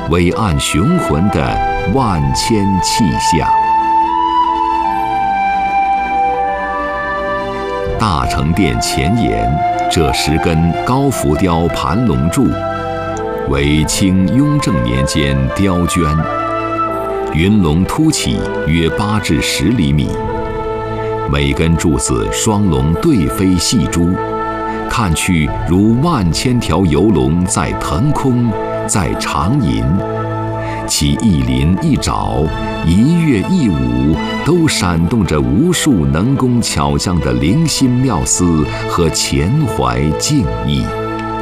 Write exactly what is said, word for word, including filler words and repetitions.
伟岸雄浑的万千气象。大成殿前沿这十根高浮雕盘龙柱，为清雍正年间雕镌，云龙凸起约八至十厘米，每根柱子双龙对飞戏珠，看去如万千条游龙在腾空，在长吟。其一鳞一爪，一乐一舞，都闪动着无数能工巧匠的灵心妙思和前怀敬意。